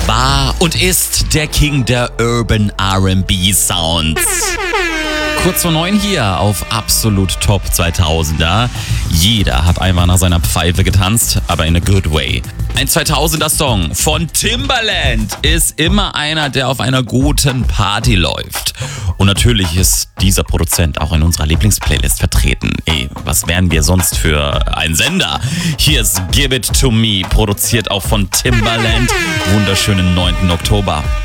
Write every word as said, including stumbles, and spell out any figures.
War und ist der King der Urban R and B Sounds. Kurz vor neun hier auf Absolut Top zweitausender. Jeder hat einmal nach seiner Pfeife getanzt, aber in a good way. Ein zweitausender Song von Timbaland ist immer einer, der auf einer guten Party läuft. Und natürlich ist dieser Produzent auch in unserer Lieblingsplaylist vertreten. Ey, was wären wir sonst für ein Sender? Hier ist Give It To Me, produziert auch von Timbaland. Wunderschönen neunten Oktober.